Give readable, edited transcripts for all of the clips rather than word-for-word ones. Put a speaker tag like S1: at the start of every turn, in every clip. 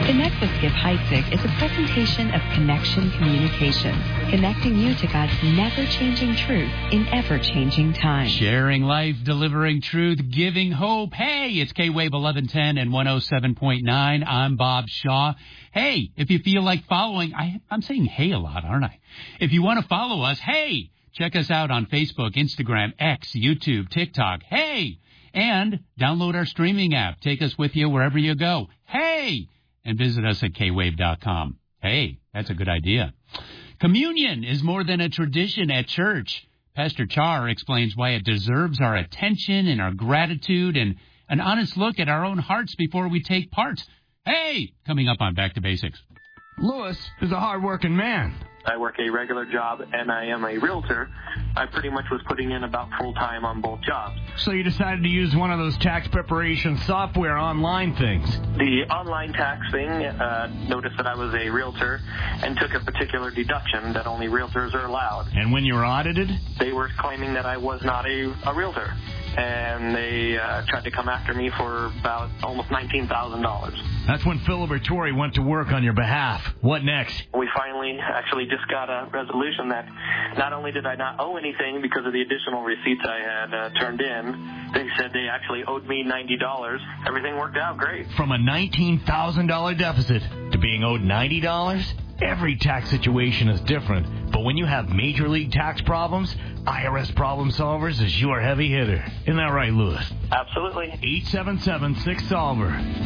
S1: Connect with Skip Heitzig is a presentation of Connection Communications, connecting you to God's never-changing truth in ever-changing time.
S2: Sharing life, delivering truth, giving hope. Hey, it's K-Wave 1110 and 107.9. I'm Bob Shaw. Hey, if you feel like following, I'm saying hey a lot, aren't I? If you want to follow us, hey, check us out on Facebook, Instagram, X, YouTube, TikTok. Hey, and download our streaming app. Take us with you wherever you go. Hey, and visit us at kwave.com. Hey, that's a good idea. Communion is more than a tradition at church. Pastor Char explains why it deserves our attention and our gratitude and an honest look at our own hearts before we take part. Hey, coming up on Back to Basics.
S3: Lewis is a hard-working man.
S4: I work a regular job, and I am a realtor. I pretty much was putting in about full-time on both jobs.
S3: So you decided to use one of those tax preparation software online things.
S4: The online tax thing noticed that I was a realtor and took a particular deduction that only realtors are allowed.
S3: And when you were audited?
S4: They were claiming that I was not a realtor. And they tried to come after me for about almost $19,000.
S3: That's when Phil Liberatore went to work on your behalf. What next?
S4: We finally actually just got a resolution that not only did I not owe anything because of the additional receipts I had turned in, they said they actually owed me $90. Everything worked out great.
S3: From a $19,000 deficit to being owed $90? Every tax situation is different, but when you have major league tax problems, IRS Problem Solvers is your heavy hitter. Isn't that right, Lewis?
S4: Absolutely.
S3: 877-6-SOLVER.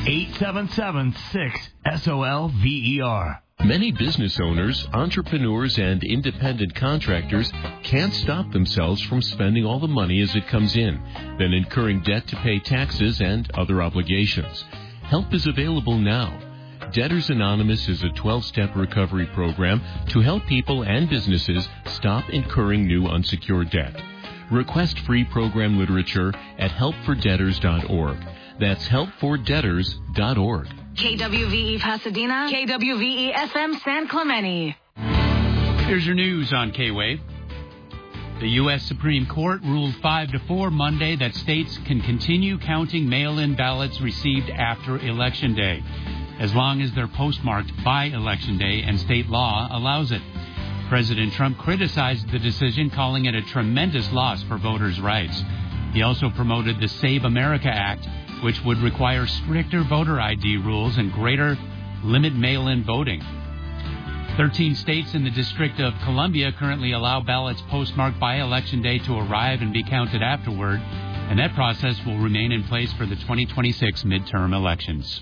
S3: 877-6-SOLVER.
S5: Many business owners, entrepreneurs, and independent contractors can't stop themselves from spending all the money as it comes in, then incurring debt to pay taxes and other obligations. Help is available now. Debtors Anonymous is a 12-step recovery program to help people and businesses stop incurring new unsecured debt. Request free program literature at helpfordebtors.org. That's helpfordebtors.org.
S6: KWVE Pasadena, KWVE FM San Clemente.
S2: Here's your news on K-Wave. The U.S. Supreme Court ruled 5-4 Monday that states can continue counting mail-in ballots received after Election Day, as long as they're postmarked by Election Day and state law allows it. President Trump criticized the decision, calling it a tremendous loss for voters' rights. He also promoted the Save America Act, which would require stricter voter ID rules and greater limit mail-in voting. 13 states in the District of Columbia currently allow ballots postmarked by Election Day to arrive and be counted afterward, and that process will remain in place for the 2026 midterm elections.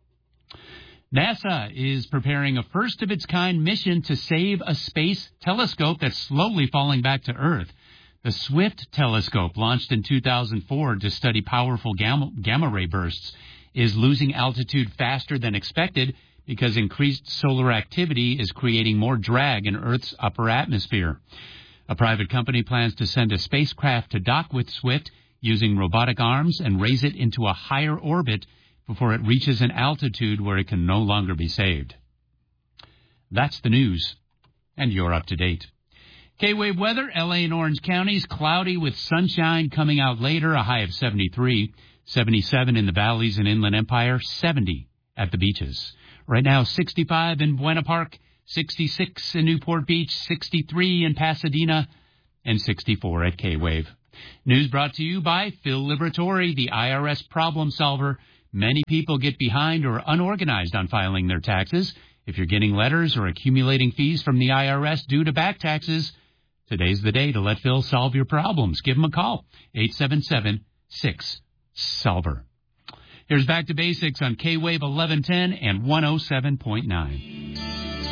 S2: NASA is preparing a first-of-its-kind mission to save a space telescope that's slowly falling back to Earth. The SWIFT telescope, launched in 2004 to study powerful gamma ray bursts, is losing altitude faster than expected because increased solar activity is creating more drag in Earth's upper atmosphere. A private company plans to send a spacecraft to dock with SWIFT using robotic arms and raise it into a higher orbit before it reaches an altitude where it can no longer be saved. That's the news, and you're up to date. K-Wave weather, L.A. and Orange counties, cloudy with sunshine coming out later, a high of 73, 77 in the valleys and Inland Empire, 70 at the beaches. Right now, 65 in Buena Park, 66 in Newport Beach, 63 in Pasadena, and 64 at K-Wave. News brought to you by Phil Liberatore, the IRS problem solver. Many people get behind or unorganized on filing their taxes. If you're getting letters or accumulating fees from the IRS due to back taxes, today's the day to let Phil solve your problems. Give him a call, 877-6-SOLVER. Here's Back to Basics on K-Wave 1110 and 107.9.